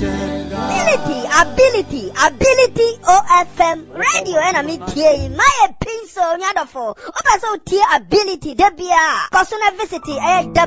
Ability OFM radio and me tie my pin so nyadofo oba so tie ability debia personal visit